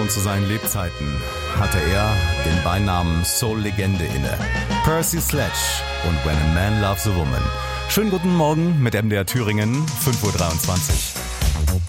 Schon zu seinen Lebzeiten hatte er den Beinamen Soul-Legende inne. Percy Sledge und When a Man Loves a Woman. Schönen guten Morgen mit MDR Thüringen, 5:23 Uhr.